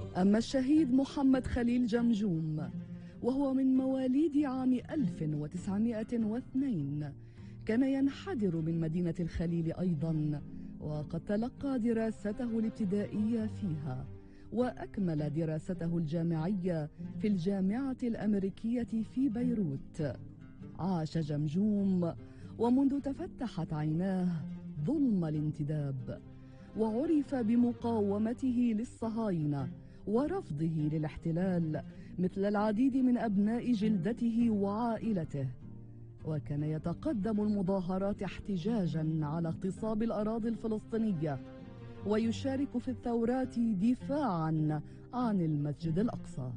أما الشهيد محمد خليل جمجوم وهو من مواليد عام 1902، كان ينحدر من مدينة الخليل أيضا، وقد تلقى دراسته الابتدائية فيها، وأكمل دراسته الجامعية في الجامعة الأمريكية في بيروت. عاش جمجوم ومنذ تفتحت عيناه ظلم الانتداب، وعرف بمقاومته للصهاينة ورفضه للاحتلال مثل العديد من أبناء جلدته وعائلته، وكان يتقدم المظاهرات احتجاجا على اغتصاب الأراضي الفلسطينية، ويشارك في الثورات دفاعا عن المسجد الأقصى.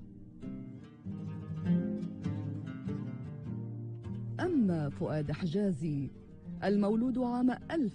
أما فؤاد حجازي المولود عام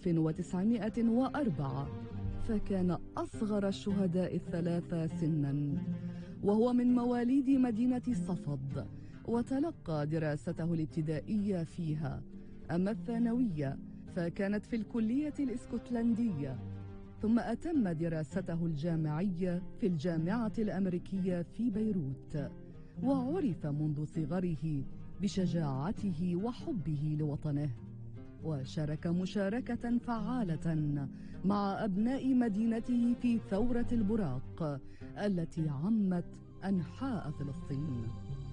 1904، فكان أصغر الشهداء الثلاثة سنا، وهو من مواليد مدينة صفد، وتلقى دراسته الابتدائية فيها. أما الثانوية فكانت في الكلية الإسكتلندية، ثم أتم دراسته الجامعية في الجامعة الأمريكية في بيروت، وعرف منذ صغره بشجاعته وحبه لوطنه، وشارك مشاركة فعالة مع أبناء مدينته في ثورة البراق التي عمت أنحاء فلسطين.